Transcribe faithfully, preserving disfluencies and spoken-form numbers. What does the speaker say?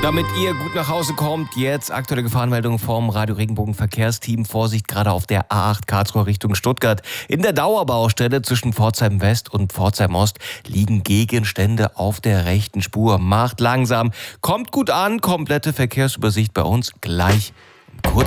Damit ihr gut nach Hause kommt, jetzt aktuelle Gefahrenmeldung vom Radio Regenbogen Verkehrsteam. Vorsicht gerade auf der A acht Karlsruhe Richtung Stuttgart. In der Dauerbaustelle zwischen Pforzheim West und Pforzheim Ost liegen Gegenstände auf der rechten Spur. Macht langsam, kommt gut an, komplette Verkehrsübersicht bei uns gleich kurz.